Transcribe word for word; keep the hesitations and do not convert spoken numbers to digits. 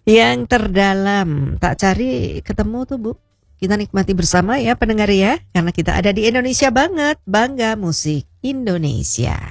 Yang terdalam, tak cari ketemu tuh Bu. Kita nikmati bersama ya pendengar ya, karena kita ada di Indonesia banget, bangga musik Indonesia.